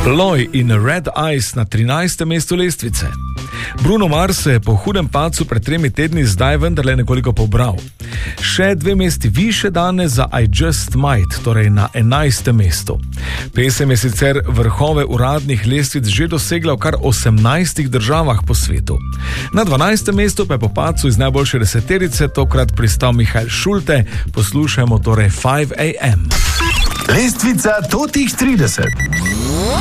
Loy in Red Eyes na 13. mestu lestvice. Bruno Mars se je po hudem padcu pred 3 tedni zdaj vendarle nekoliko pobral. Še 2 mesti više danes za I Just Might, torej na 11. mestu. Pesem je sicer vrhove uradnih lestvic že dosegla v kar 18 državah po svetu. Na 12. mestu pa je po padcu iz najboljše deseterice tokrat pristal Mihael Schulte. Poslušajmo torej 5 AM. Lestvica totih 30.